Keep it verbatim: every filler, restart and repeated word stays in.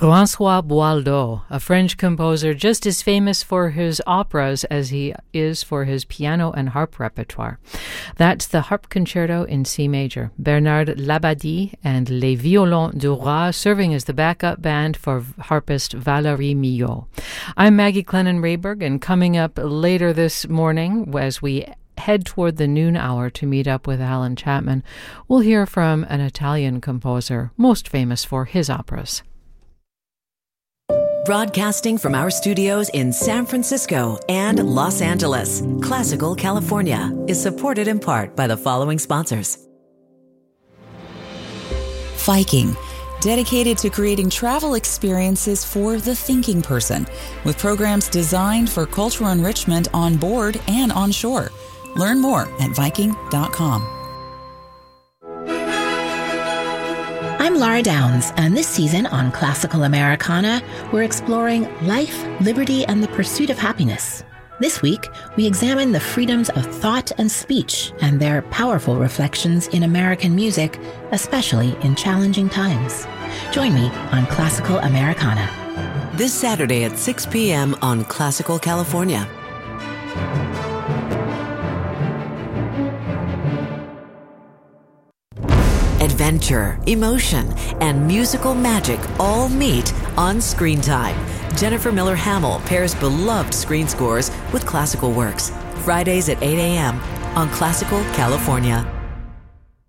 François Boileau, a French composer just as famous for his operas as he is for his piano and harp repertoire. That's the Harp Concerto in C major. Bernard Labadie and Les Violons du Roi serving as the backup band for harpist Valérie Millot. I'm Maggie Clennon-Rayberg, and coming up later this morning as we head toward the noon hour to meet up with Alan Chapman, we'll hear from an Italian composer most famous for his operas. Broadcasting from our studios in San Francisco and Los Angeles, Classical California is supported in part by the following sponsors. Viking, dedicated to creating travel experiences for the thinking person, with programs designed for cultural enrichment on board and on shore. Learn more at Viking dot com. I'm Laura Downs, and this season on Classical Americana, we're exploring life, liberty, and the pursuit of happiness. This week, we examine the freedoms of thought and speech and their powerful reflections in American music, especially in challenging times. Join me on Classical Americana. This Saturday at six p.m. on Classical California. Adventure, emotion, and musical magic all meet on Screen Time. Jennifer Miller Hamill pairs beloved screen scores with classical works. Fridays at eight a.m. on Classical California.